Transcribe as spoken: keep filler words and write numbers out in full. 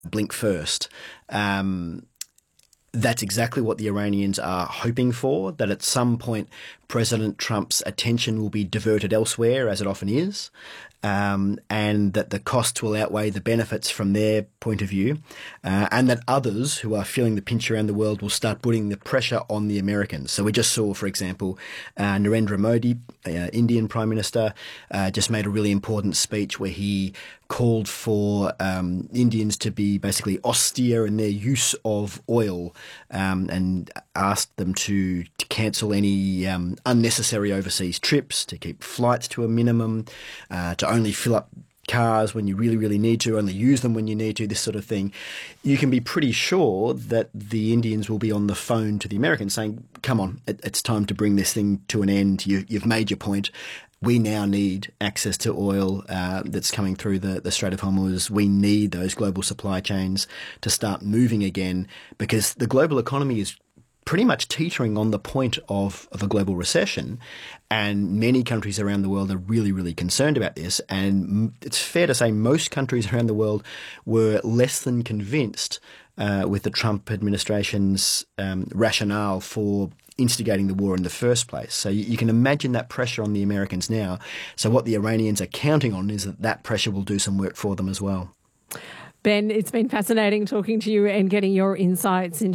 blink first. Um, That's exactly what the Iranians are hoping for, that at some point President Trump's attention will be diverted elsewhere, as it often is, um, and that the costs will outweigh the benefits from their point of view, uh, and that others who are feeling the pinch around the world will start putting the pressure on the Americans. So we just saw, for example, uh, Narendra Modi, uh, Indian Prime Minister, uh, just made a really important speech where he called for um, Indians to be basically austere in their use of oil, um, and asked them to, to cancel any um, unnecessary overseas trips, to keep flights to a minimum, uh, to only fill up cars when you really, really need to, only use them when you need to, this sort of thing. You can be pretty sure that the Indians will be on the phone to the Americans saying, come on, it, it's time to bring this thing to an end. You, you've made your point. We now need access to oil uh, that's coming through the, the Strait of Hormuz. We need those global supply chains to start moving again, because the global economy is pretty much teetering on the point of, of a global recession, and many countries around the world are really, really concerned about this. And it's fair to say most countries around the world were less than convinced uh, with the Trump administration's um, rationale for instigating the war in the first place. So you, you can imagine that pressure on the Americans now. So what the Iranians are counting on is that that pressure will do some work for them as well. Ben, it's been fascinating talking to you and getting your insights into